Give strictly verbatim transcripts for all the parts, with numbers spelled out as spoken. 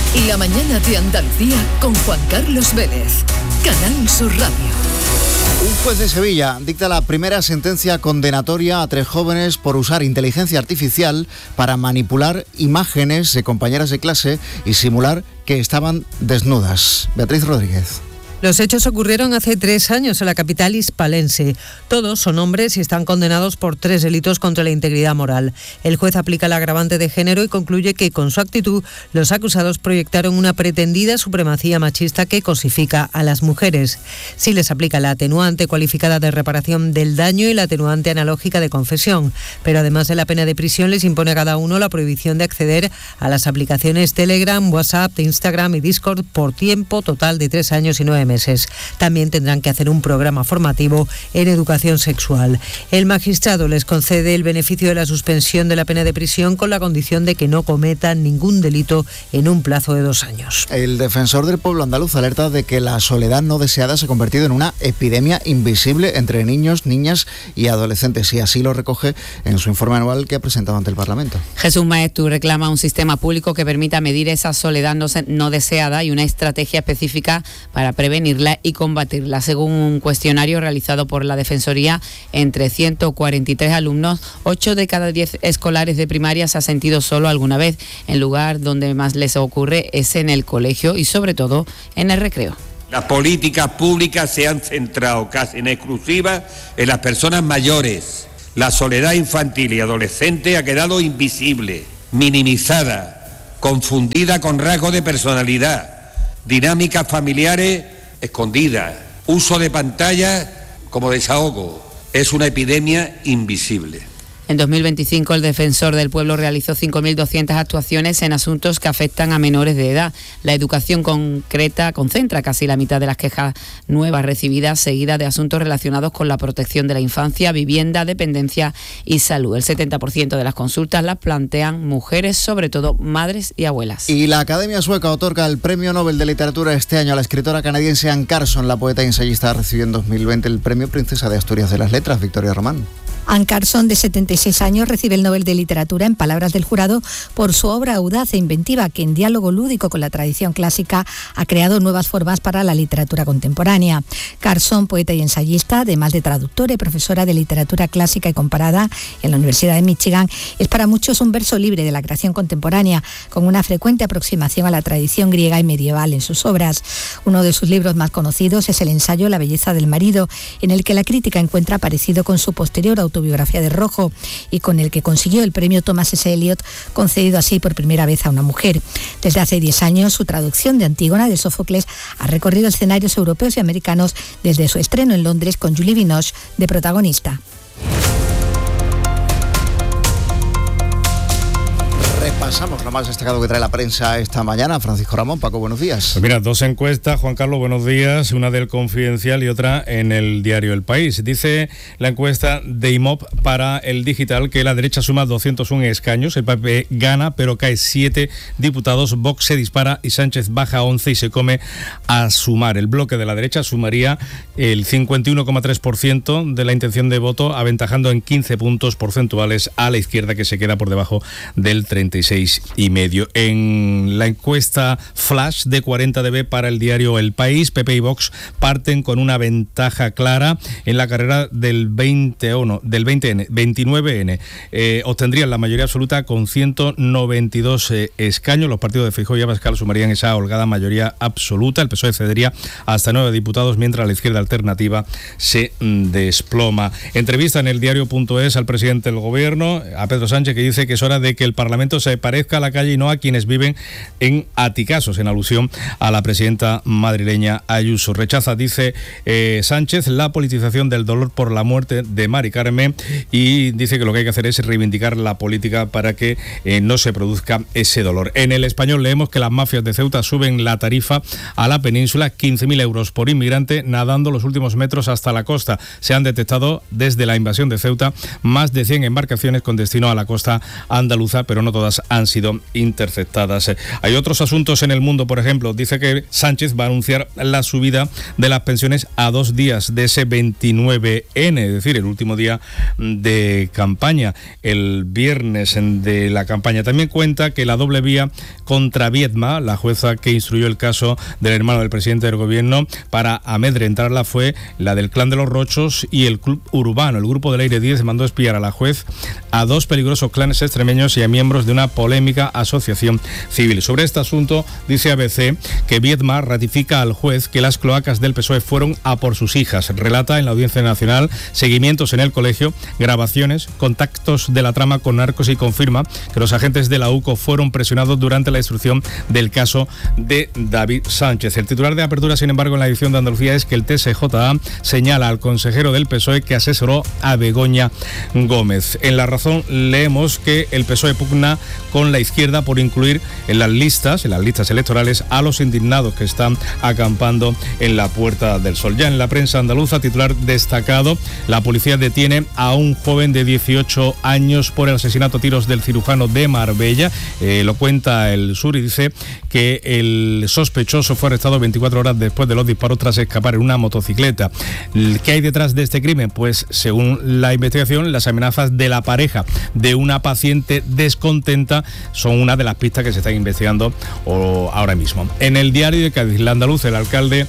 La mañana de Andalucía con Juan Carlos Vélez. Canal Sur Radio. Un juez de Sevilla dicta la primera sentencia condenatoria a tres jóvenes por usar inteligencia artificial para manipular imágenes de compañeras de clase y simular que estaban desnudas. Beatriz Rodríguez. Los hechos ocurrieron hace tres años en la capital hispalense. Todos son hombres y están condenados por tres delitos contra la integridad moral. El juez aplica el agravante de género y concluye que con su actitud los acusados proyectaron una pretendida supremacía machista que cosifica a las mujeres. Sí les aplica la atenuante cualificada de reparación del daño y la atenuante analógica de confesión. Pero además de la pena de prisión les impone a cada uno la prohibición de acceder a las aplicaciones Telegram, WhatsApp, Instagram y Discord por tiempo total de tres años y nueve meses. meses. También tendrán que hacer un programa formativo en educación sexual. El magistrado les concede el beneficio de la suspensión de la pena de prisión con la condición de que no cometan ningún delito en un plazo de dos años. El defensor del pueblo andaluz alerta de que la soledad no deseada se ha convertido en una epidemia invisible entre niños, niñas y adolescentes, y así lo recoge en su informe anual que ha presentado ante el Parlamento. Jesús Maestu reclama un sistema público que permita medir esa soledad no, no deseada y una estrategia específica para prevenirla y combatirla. Según un cuestionario realizado por la Defensoría, entre ciento cuarenta y tres alumnos, ocho de cada diez escolares de primaria se ha sentido solo alguna vez. El lugar donde más les ocurre es en el colegio y sobre todo en el recreo. Las políticas públicas se han centrado casi en exclusiva en las personas mayores. La soledad infantil y adolescente ha quedado invisible, minimizada, confundida con rasgos de personalidad, dinámicas familiares escondidas, uso de pantalla como desahogo. Es una epidemia invisible. En dos mil veinticinco, el Defensor del Pueblo realizó cinco mil doscientas actuaciones en asuntos que afectan a menores de edad. La educación concreta concentra casi la mitad de las quejas nuevas recibidas, seguida de asuntos relacionados con la protección de la infancia, vivienda, dependencia y salud. El setenta por ciento de las consultas las plantean mujeres, sobre todo madres y abuelas. Y la Academia Sueca otorga el Premio Nobel de Literatura este año a la escritora canadiense Anne Carson. La poeta y ensayista recibió en dos mil veinte el Premio Princesa de Asturias de las Letras. Victoria Román. Anne Carson, de setenta y seis años, recibe el Nobel de Literatura, en palabras del jurado, por su obra audaz e inventiva, que en diálogo lúdico con la tradición clásica ha creado nuevas formas para la literatura contemporánea. Carson, poeta y ensayista, además de traductora y profesora de literatura clásica y comparada en la Universidad de Michigan, es para muchos un verso libre de la creación contemporánea, con una frecuente aproximación a la tradición griega y medieval en sus obras. Uno de sus libros más conocidos es el ensayo La belleza del marido, en el que la crítica encuentra parecido con su posterior autobiografía Biografía de Rojo, y con el que consiguió el premio Thomas S. Eliot, concedido así por primera vez a una mujer. Desde hace diez años, su traducción de Antígona de Sófocles ha recorrido escenarios europeos y americanos desde su estreno en Londres con Julie Binoche de protagonista. Repasamos lo más destacado que trae la prensa esta mañana. Francisco Ramón, Paco, buenos días. Pues mira, dos encuestas, Juan Carlos, buenos días, una del Confidencial y otra en el diario El País. Dice la encuesta de I M O P para el digital que la derecha suma doscientos uno escaños, el P P gana pero cae siete diputados, Vox se dispara y Sánchez baja once y se come a Sumar. El bloque de la derecha sumaría el cincuenta y uno coma tres por ciento de la intención de voto, aventajando en quince puntos porcentuales a la izquierda, que se queda por debajo del treinta y seis y medio. En la encuesta flash de cuarenta D B para el diario El País, P P y Vox parten con una ventaja clara en la carrera del veinte o no, del veinte ene, veintinueve ene. Eh, obtendrían la mayoría absoluta con ciento noventa y dos eh, escaños. Los partidos de Feijóo y Abascal sumarían esa holgada mayoría absoluta. El P S O E cedería hasta nueve diputados, mientras la izquierda alternativa se mm, desploma. Entrevista en el diario.es al presidente del gobierno, a Pedro Sánchez, que dice que es hora de que el Parlamento se parezca a la calle y no a quienes viven en aticazos, en alusión a la presidenta madrileña Ayuso. Rechaza, dice eh, Sánchez, la politización del dolor por la muerte de Mari Carmen, y dice que lo que hay que hacer es reivindicar la política para que eh, no se produzca ese dolor. En El Español leemos que las mafias de Ceuta suben la tarifa a la península, quince mil euros por inmigrante nadando los últimos metros hasta la costa. Se han detectado desde la invasión de Ceuta más de cien embarcaciones con destino a la costa andaluza, pero no todas han han sido interceptadas. Hay otros asuntos en el mundo, por ejemplo, dice que Sánchez va a anunciar la subida de las pensiones a dos días de ese veintinueve ene, es decir, el último día de campaña, el viernes de la campaña. También cuenta que la doble vía contra Viedma, la jueza que instruyó el caso del hermano del presidente del gobierno para amedrentarla, fue la del Clan de los Rochos y el Club Urbano. El grupo del Aire diez mandó espiar a la juez a dos peligrosos clanes extremeños y a miembros de una polémica asociación civil. Sobre este asunto, dice A B C que Viedma ratifica al juez que las cloacas del P S O E fueron a por sus hijas. Relata en la Audiencia Nacional seguimientos en el colegio, grabaciones, contactos de la trama con narcos y confirma que los agentes de la U C O fueron presionados durante la instrucción del caso de David Sánchez. El titular de apertura, sin embargo, en la edición de Andalucía es que el T S J A señala al consejero del P S O E que asesoró a Begoña Gómez. En La Razón leemos que el P S O E pugna con la izquierda por incluir en las listas, en las listas electorales, a los indignados que están acampando en la Puerta del Sol. Ya en la prensa andaluza, titular destacado, la policía detiene a un joven de dieciocho años por el asesinato a tiros del cirujano de Marbella. Eh, lo cuenta El Sur y dice que el sospechoso fue arrestado veinticuatro horas después de los disparos tras escapar en una motocicleta. ¿Qué hay detrás de este crimen? Pues según la investigación, las amenazas de la pareja de una paciente descontenta son una de las pistas que se están investigando ahora mismo. En el Diario de Cádiz, la Andaluz, el alcalde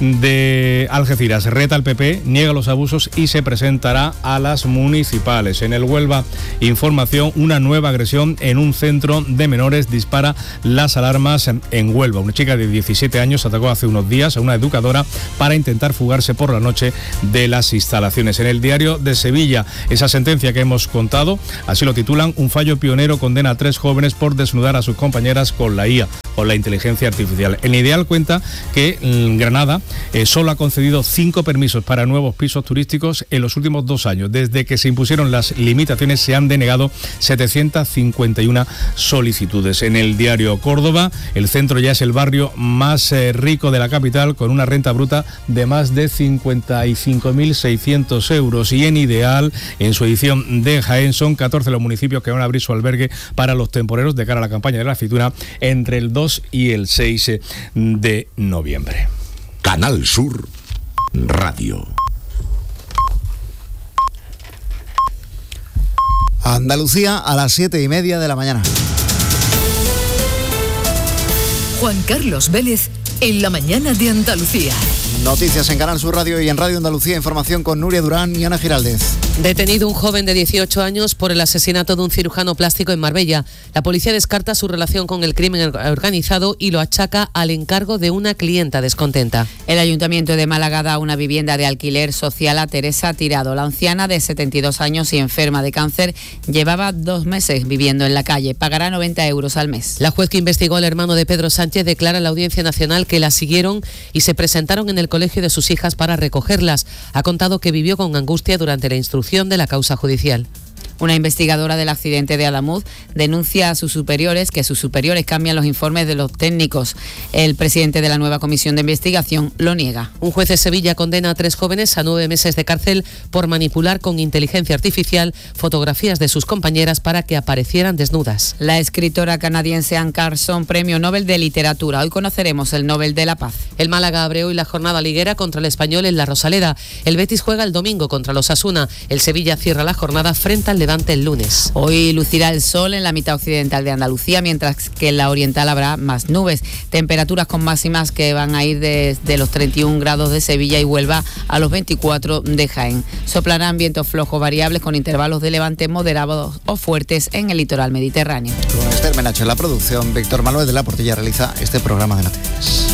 de Algeciras reta al P P, niega los abusos y se presentará a las municipales. En el Huelva Información, una nueva agresión en un centro de menores dispara las alarmas en Huelva. Una chica de diecisiete años atacó hace unos días a una educadora para intentar fugarse por la noche de las instalaciones. En el Diario de Sevilla, esa sentencia que hemos contado, así lo titulan: un fallo pionero condena a tres jóvenes por desnudar a sus compañeras con la I A o la inteligencia artificial. El Ideal cuenta que Granada eh, solo ha concedido cinco permisos para nuevos pisos turísticos en los últimos dos años. Desde que se impusieron las limitaciones se han denegado setecientas cincuenta y una solicitudes. En el Diario Córdoba, el centro ya es el barrio más eh, rico de la capital, con una renta bruta de más de cincuenta y cinco mil seiscientos euros. Y en Ideal, en su edición de Jaén, son catorce los municipios que van a abrir su albergue para los temporeros de cara a la campaña de la aceituna entre el dos y el seis de noviembre. Canal Sur Radio. Andalucía a las siete y media de la mañana. Juan Carlos Vélez en la mañana de Andalucía. Noticias en Canal Sur Radio y en Radio Andalucía. Información con Nuria Durán y Ana Giraldez. Detenido un joven de dieciocho años por el asesinato de un cirujano plástico en Marbella. La policía descarta su relación con el crimen organizado y lo achaca al encargo de una clienta descontenta. El Ayuntamiento de Málaga da una vivienda de alquiler social a Teresa Tirado. La anciana, de setenta y dos años y enferma de cáncer, llevaba dos meses viviendo en la calle. Pagará noventa euros al mes. La juez que investigó al hermano de Pedro Sánchez declara en la Audiencia Nacional que la siguieron y se presentaron en el colegio de sus hijas para recogerlas. Ha contado que vivió con angustia durante la instrucción de la causa judicial. Una investigadora del accidente de Adamuz denuncia a sus superiores que sus superiores cambian los informes de los técnicos. El presidente de la nueva comisión de investigación lo niega. Un juez de Sevilla condena a tres jóvenes a nueve meses de cárcel por manipular con inteligencia artificial fotografías de sus compañeras para que aparecieran desnudas. La escritora canadiense Anne Carson, premio Nobel de Literatura. Hoy conoceremos el Nobel de la Paz. El Málaga abre hoy la jornada liguera contra el Español en la Rosaleda. El Betis juega el domingo contra los Osasuna. El Sevilla cierra la jornada frente al Levante el lunes. Hoy lucirá el sol en la mitad occidental de Andalucía, mientras que en la oriental habrá más nubes. Temperaturas con máximas que van a ir desde los treinta y un grados de Sevilla y Huelva a los veinticuatro de Jaén. Soplarán vientos flojos variables con intervalos de levante moderados o fuertes en el litoral mediterráneo. Con Esther Menacho en la producción, Víctor Manuel de la Portilla realiza este programa de noticias.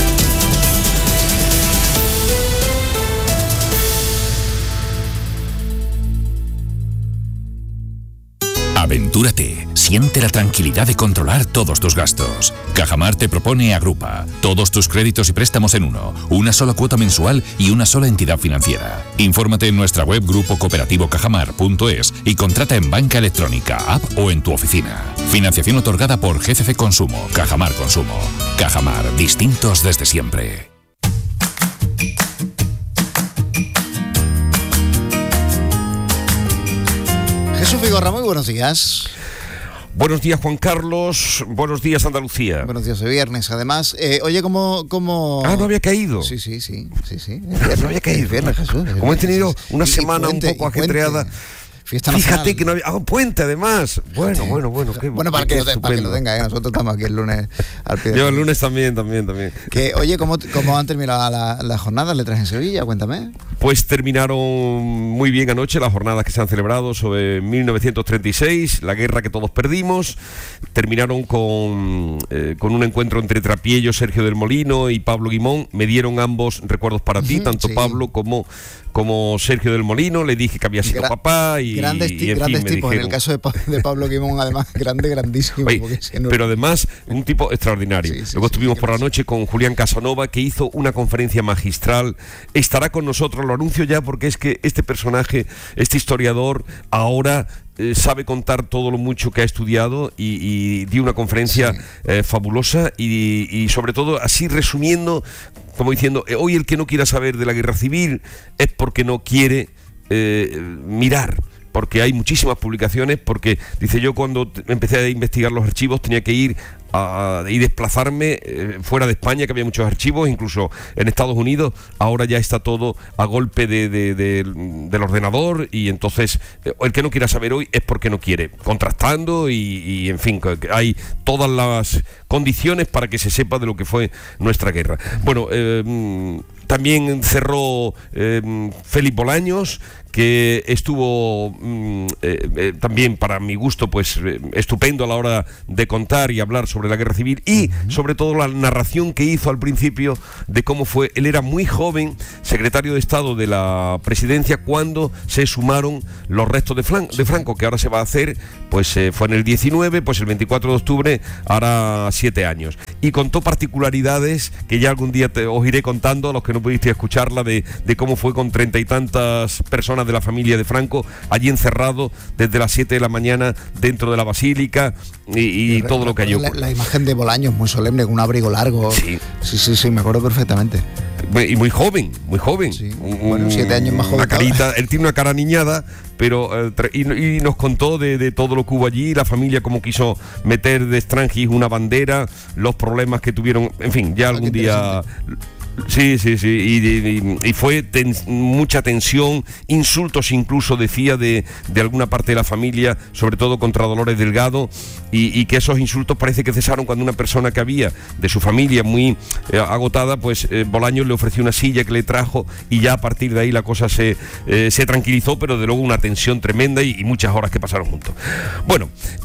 Aventúrate, siente la tranquilidad de controlar todos tus gastos. Cajamar te propone Agrupa, todos tus créditos y préstamos en uno, una sola cuota mensual y una sola entidad financiera. Infórmate en nuestra web grupo cooperativo cajamar punto es y contrata en banca electrónica, app o en tu oficina. Financiación otorgada por G C C Consumo, Cajamar Consumo. Cajamar, distintos desde siempre. Jesús Vigorra, muy buenos días. Buenos días, Juan Carlos. Buenos días, Andalucía. Buenos días, de viernes. Además, eh, oye, ¿cómo, ¿cómo...? Ah, no había caído. Sí, sí, sí. sí, sí. No había caído. Viernes, Jesús. Como he tenido una y, semana y puente, un poco ajetreada. Fiesta Fíjate nacional. que no había... Ah, un puente, además. Bueno, bueno, bueno. Qué, bueno, para, qué que lo, para que lo tenga, ¿eh? Nosotros estamos aquí el lunes al pie de Yo el lunes también, también, también. Que, oye, ¿cómo, cómo han terminado las la jornadas letras en Sevilla? Cuéntame. Pues terminaron muy bien anoche las jornadas que se han celebrado sobre mil novecientos treinta y seis, la guerra que todos perdimos. Terminaron con, eh, con un encuentro entre Trapiello, Sergio del Molino y Pablo Guimón. Me dieron ambos recuerdos para ti, tanto sí. Pablo como, como Sergio del Molino. Le dije que había sido Gra- papá y, grandes, y en grandes fin, tipos. Me en el caso de, pa- de Pablo Guimón, además, grande, grandísimo. Oye, porque si no... Pero además, un tipo extraordinario. Sí, sí, Luego sí, estuvimos sí, por la noche con Julián Casanova, que hizo una conferencia magistral. Estará con nosotros, lo anuncio ya, porque es que este personaje, este historiador, ahora eh, sabe contar todo lo mucho que ha estudiado y, y dio una conferencia sí. eh, fabulosa y, y sobre todo así resumiendo, como diciendo, eh, hoy el que no quiera saber de la guerra civil es porque no quiere eh, mirar. Porque hay muchísimas publicaciones, porque, dice, yo cuando empecé a investigar los archivos tenía que ir a, y desplazarme eh, fuera de España, que había muchos archivos, incluso en Estados Unidos. Ahora ya está todo a golpe de, de, de, del ordenador, y entonces eh, el que no quiera saber hoy es porque no quiere, contrastando y, y en fin, hay todas las condiciones para que se sepa de lo que fue nuestra guerra. Bueno, eh, también cerró eh, Félix Bolaños, que estuvo mm, eh, eh, también, para mi gusto, pues eh, estupendo a la hora de contar y hablar sobre la guerra civil y uh-huh. sobre todo la narración que hizo al principio de cómo fue. Él era muy joven, secretario de Estado de la Presidencia, cuando se sumaron los restos de, Flan- de Franco, que ahora se va a hacer, pues eh, fue en el diecinueve, pues el veinticuatro de octubre, hará siete años. Y contó particularidades que ya algún día te, os iré contando, a los que no pudiste escucharla, de, de cómo fue con treinta y tantas personas de la familia de Franco, allí encerrado desde las siete de la mañana dentro de la basílica y, y, y todo lo que hay ocurrido. La, la imagen de Bolaños muy solemne, con un abrigo largo. Sí, sí, sí, sí, me acuerdo perfectamente. Y muy joven, muy joven. Sí. Bueno, siete años más joven. Una carita, él tiene una cara niñada, pero eh, y, y nos contó de, de todo lo que hubo allí, la familia cómo quiso meter de Strangis una bandera, los problemas que tuvieron, en fin, ya algún día... Sí, sí, sí, y, y, y fue ten, mucha tensión, insultos incluso, decía, de, de alguna parte de la familia, sobre todo contra Dolores Delgado, y, y que esos insultos parece que cesaron cuando una persona que había de su familia muy eh, agotada, pues eh, Bolaños le ofreció una silla que le trajo, y ya a partir de ahí la cosa se, eh, se tranquilizó, pero de luego una tensión tremenda y, y muchas horas que pasaron juntos. Bueno,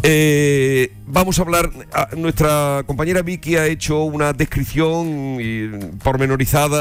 eh, vamos a hablar, a, nuestra compañera Vicky ha hecho una descripción y, pormenorizada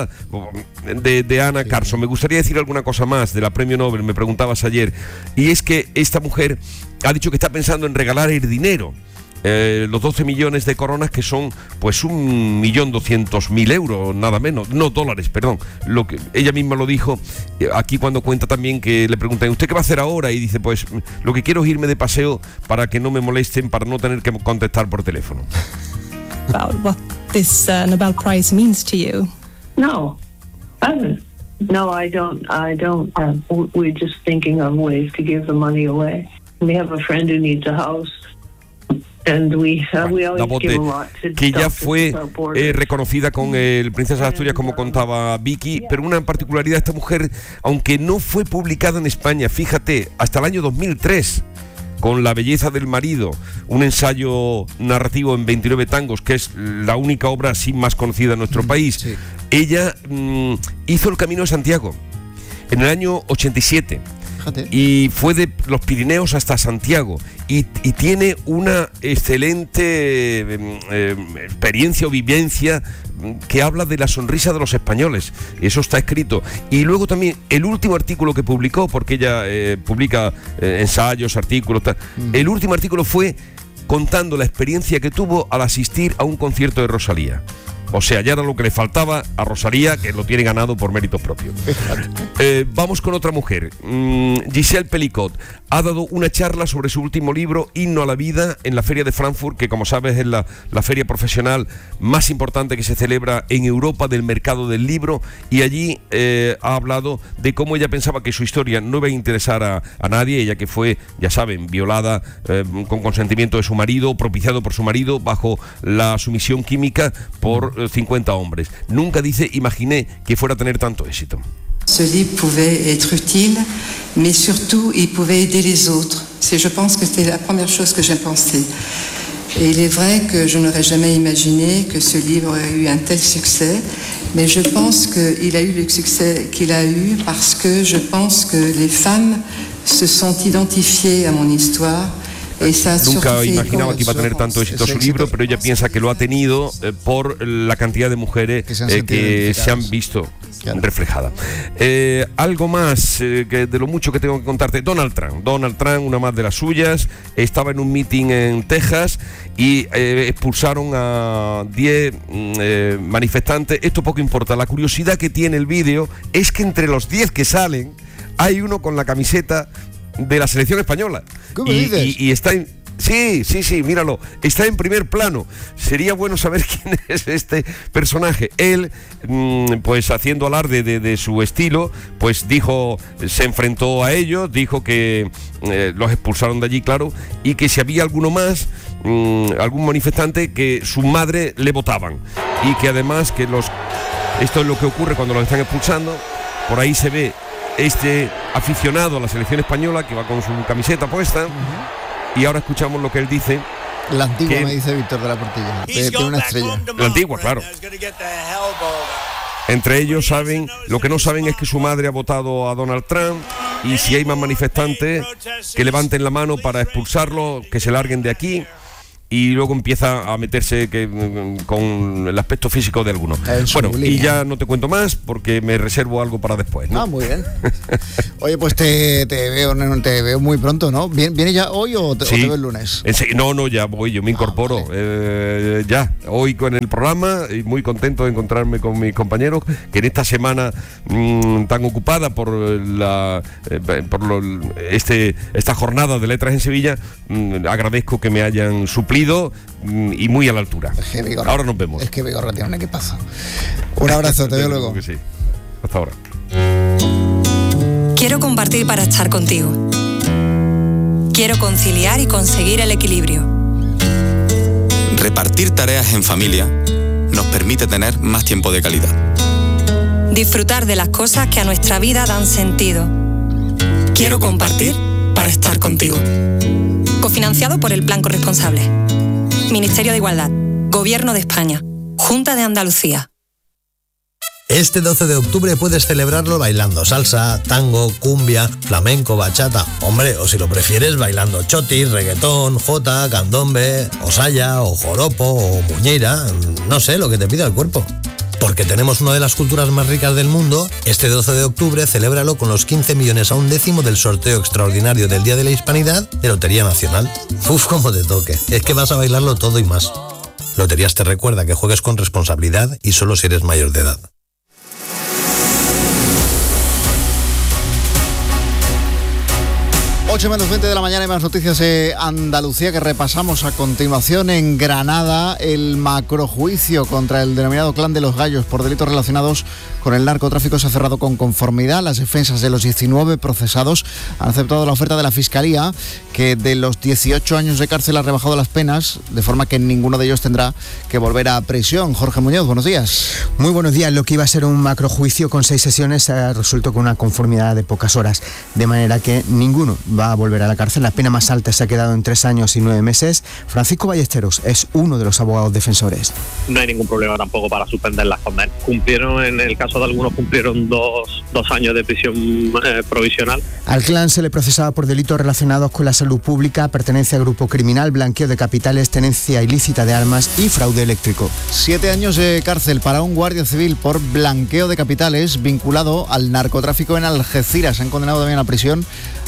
De, de Ana sí. Carson. Me gustaría decir alguna cosa más de la Premio Nobel, me preguntabas ayer, y es que esta mujer ha dicho que está pensando en regalar el dinero, eh, los doce millones de coronas, que son pues un millón doscientos mil euros, nada menos, no dólares, perdón, lo que ella misma lo dijo aquí cuando cuenta también que le preguntan, ¿usted qué va a hacer ahora? Y dice, pues lo que quiero es irme de paseo para que no me molesten, para no tener que contestar por teléfono. About what this uh, Nobel Prize means to you. No, I no, I don't. I don't. Uh, we're just thinking of ways to give the money away. We have a friend who needs a house, and we uh, we always give a lot to que ya fue eh, reconocida con el Princesa de Asturias, como contaba Vicky, pero una particularidad de esta mujer, aunque no fue publicada en España, fíjate, hasta el año dos mil tres. Con La belleza del marido, un ensayo narrativo en veintinueve tangos, que es la única obra así más conocida en nuestro país. Sí. Ella mmm, hizo el Camino de Santiago en el año ochenta y siete. Fíjate. Y fue de los Pirineos hasta Santiago y, y tiene una excelente eh, experiencia o vivencia que habla de la sonrisa de los españoles. Eso está escrito. Y luego también el último artículo que publicó, porque ella eh, publica eh, ensayos, artículos, tal, mm. el último artículo fue contando la experiencia que tuvo al asistir a un concierto de Rosalía. O sea, ya era lo que le faltaba a Rosalía, que lo tiene ganado por méritos propios. Eh, vamos con otra mujer. Mm, Giselle Pelicot ha dado una charla sobre su último libro, Himno a la Vida, en la Feria de Frankfurt, que como sabes es la, la feria profesional más importante que se celebra en Europa del mercado del libro, y allí eh, ha hablado de cómo ella pensaba que su historia no iba a interesar a, a nadie, ella que fue, ya saben, violada eh, con consentimiento de su marido, propiciado por su marido, bajo la sumisión química por eh, cincuenta hombres. Nunca, dice, imaginé que fuera a tener tanto éxito. Ce livre pouvait être utile, mais surtout, il pouvait aider les autres. C'est, je pense que c'était la première chose que j'ai pensée. Et il est vrai que je n'aurais jamais imaginé que ce livre aurait eu un tel succès, mais je pense qu'il a eu le succès qu'il a eu parce que je pense que les femmes se sont identifiées à mon histoire. Nunca imaginaba que iba a tener tanto éxito su libro, pero ella piensa que lo ha tenido eh, por la cantidad de mujeres que se han, eh, que se han visto claro. reflejadas. Eh, algo más eh, que de lo mucho que tengo que contarte. Donald Trump, Donald Trump, una más de las suyas, estaba en un meeting en Texas y eh, expulsaron a diez eh, manifestantes. Esto poco importa. La curiosidad que tiene el vídeo es que entre los diez que salen hay uno con la camiseta de la selección española. ¿Cómo y, dices? Y, y está en... Sí, sí, sí, míralo, está en primer plano. Sería bueno saber quién es este personaje. Él, mmm, pues haciendo alarde de, de su estilo, pues dijo, se enfrentó a ellos, dijo que eh, los expulsaron de allí, claro, y que si había alguno más, mmm, algún manifestante, que su madre le votaban. Y que además que los... Esto es lo que ocurre cuando los están expulsando. Por ahí se ve este aficionado a la selección española que va con su camiseta puesta. Uh-huh. Y ahora escuchamos lo que él dice. La antigua, me dice Víctor de la Portilla. Tiene una estrella. La antigua, claro. Entre ellos saben, lo que no saben es que su madre ha votado a Donald Trump, y si hay más manifestantes, que levanten la mano para expulsarlo, que se larguen de aquí. Y luego empieza a meterse que, con el aspecto físico de algunos. Bueno, línea. Y ya no te cuento más porque me reservo algo para después, ¿no? Ah, muy bien. Oye, pues te, te veo te veo muy pronto, ¿no? ¿Viene ya hoy o te, sí. o te veo el lunes? No, no, ya voy, yo me incorporo. Ah, vale. eh, ya, hoy con el programa, y muy contento de encontrarme con mis compañeros, que en esta semana mmm, tan ocupada por la eh, por lo, este esta jornada de letras en Sevilla, mmm, agradezco que me hayan suplido y muy a la altura. Es que Vigorra, ahora nos vemos. Es que Vigorra tiene un equipazo. Un abrazo, te veo luego. Que sí. Hasta ahora. Quiero compartir para estar contigo. Quiero conciliar y conseguir el equilibrio. Repartir tareas en familia nos permite tener más tiempo de calidad. Disfrutar de las cosas que a nuestra vida dan sentido. Quiero compartir para estar contigo. Cofinanciado por el Plan Corresponsable. Ministerio de Igualdad. Gobierno de España. Junta de Andalucía. Este doce de octubre puedes celebrarlo bailando salsa, tango, cumbia, flamenco, bachata. Hombre, o si lo prefieres, bailando chotis, reggaetón, jota, candombe, o saya, o joropo, o muñeira. No sé, lo que te pida el cuerpo. Porque tenemos una de las culturas más ricas del mundo, este doce de octubre celébralo con los quince millones a un décimo del sorteo extraordinario del Día de la Hispanidad de Lotería Nacional. Uf, cómo te toque. Es que vas a bailarlo todo y más. Loterías te recuerda que juegues con responsabilidad y solo si eres mayor de edad. ocho menos veinte de la mañana y más noticias de Andalucía que repasamos a continuación. En Granada, el macrojuicio contra el denominado Clan de los Gallos por delitos relacionados con el narcotráfico se ha cerrado con conformidad. Las defensas de los diecinueve procesados han aceptado la oferta de la Fiscalía, que de los dieciocho años de cárcel ha rebajado las penas, de forma que ninguno de ellos tendrá que volver a prisión. Jorge Muñoz, buenos días. Muy buenos días. Lo que iba a ser un macrojuicio con seis sesiones ha resuelto con una conformidad de pocas horas, de manera que ninguno va a volver a la cárcel. La pena más alta se ha quedado en tres años y nueve meses. Francisco Ballesteros es uno de los abogados defensores. No hay ningún problema tampoco para suspender las condenas. Cumplieron, en el caso de algunos, cumplieron dos, dos años de prisión eh, provisional. Al clan se le procesaba por delitos relacionados con la salud pública, pertenencia a grupo criminal, blanqueo de capitales, tenencia ilícita de armas y fraude eléctrico. Siete años de cárcel para un guardia civil por blanqueo de capitales vinculado al narcotráfico en Algeciras. Han condenado también a prisión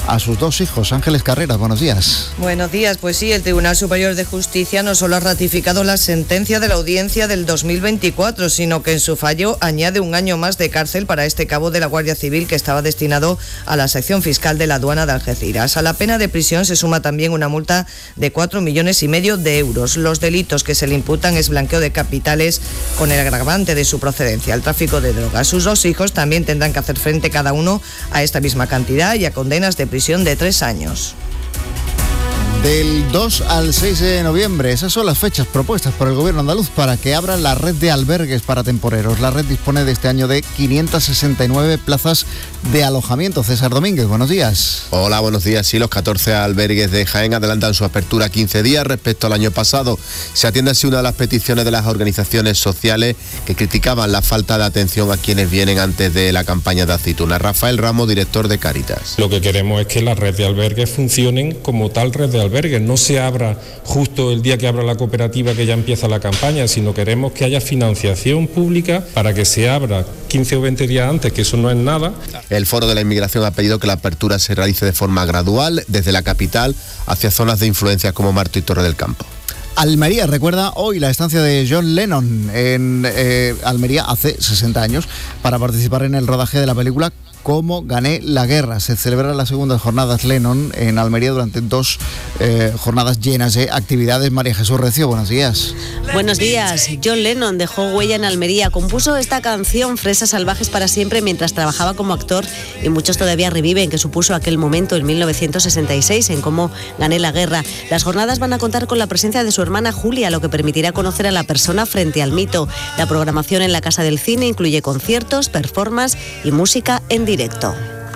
a sus dos hijos. Ángeles Carreras, buenos días. Buenos días, pues sí, el Tribunal Superior de Justicia no solo ha ratificado la sentencia de la audiencia del dos mil veinticuatro, sino que en su fallo añade un año más de cárcel para este cabo de la Guardia Civil que estaba destinado a la sección fiscal de la aduana de Algeciras. A la pena de prisión se suma también una multa de cuatro millones y medio de euros. Los delitos que se le imputan es blanqueo de capitales con el agravante de su procedencia, el tráfico de drogas. Sus dos hijos también tendrán que hacer frente cada uno a esta misma cantidad y a condenas de prisión de tres años. Del dos al seis de noviembre, esas son las fechas propuestas por el Gobierno andaluz para que abran la red de albergues para temporeros. La red dispone de este año de quinientas sesenta y nueve plazas de alojamiento. César Domínguez, buenos días. Hola, buenos días. Sí, los catorce albergues de Jaén adelantan su apertura a quince días respecto al año pasado. Se atiende así una de las peticiones de las organizaciones sociales que criticaban la falta de atención a quienes vienen antes de la campaña de aceituna. Rafael Ramos, director de Cáritas. Lo que queremos es que la red de albergues funcionen como tal red de albergues. No se abra justo el día que abra la cooperativa que ya empieza la campaña, sino queremos que haya financiación pública para que se abra quince o veinte días antes, que eso no es nada. El Foro de la Inmigración ha pedido que la apertura se realice de forma gradual desde la capital hacia zonas de influencia como Marto y Torre del Campo. Almería recuerda hoy la estancia de John Lennon en eh, Almería hace sesenta años para participar en el rodaje de la película Cómo gané la guerra. Se celebran las segundas jornadas Lennon en Almería durante dos eh, jornadas llenas de actividades. María Jesús Recio, buenos días. Buenos días. John Lennon dejó huella en Almería. Compuso esta canción Fresas salvajes para siempre mientras trabajaba como actor y muchos todavía reviven que supuso aquel momento en mil novecientos sesenta y seis en Cómo gané la guerra. Las jornadas van a contar con la presencia de su hermana Julia, lo que permitirá conocer a la persona frente al mito. La programación en la Casa del Cine incluye conciertos, performance y música en directo. Directo.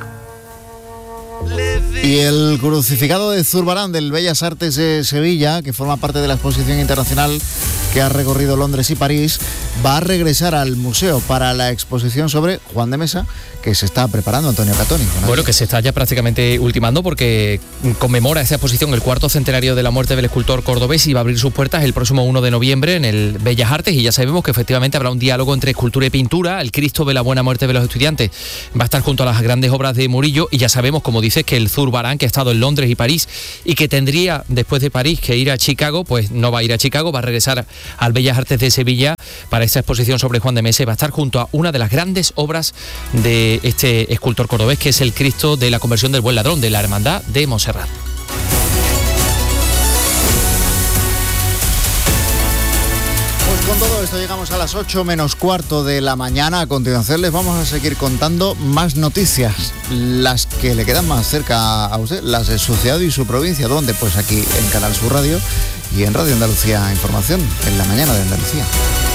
Y el crucificado de Zurbarán del Bellas Artes de Sevilla, que forma parte de la exposición internacional que ha recorrido Londres y París, va a regresar al museo para la exposición sobre Juan de Mesa, que se está preparando. Antonio Catoni. Bueno, que se está ya prácticamente ultimando porque conmemora esta exposición el cuarto centenario de la muerte del escultor cordobés y va a abrir sus puertas el próximo uno de noviembre en el Bellas Artes, y ya sabemos que efectivamente habrá un diálogo entre escultura y pintura. El Cristo de la Buena Muerte de los Estudiantes va a estar junto a las grandes obras de Murillo, y ya sabemos, como dices, que el Zurbarán, que ha estado en Londres y París y que tendría después de París que ir a Chicago, pues no va a ir a Chicago, va a regresar al Bellas Artes de Sevilla para esta exposición sobre Juan de Mesa. Va a estar junto a una de las grandes obras de este escultor cordobés, que es el Cristo de la Conversión del Buen Ladrón, de la Hermandad de Montserrat. Pues con todo esto llegamos a las ocho menos cuarto de la mañana. A continuación les vamos a seguir contando más noticias, las que le quedan más cerca a usted, las de su ciudad y su provincia. ¿Dónde? Pues aquí en Canal Sur Radio y en Radio Andalucía Información, en la mañana de Andalucía.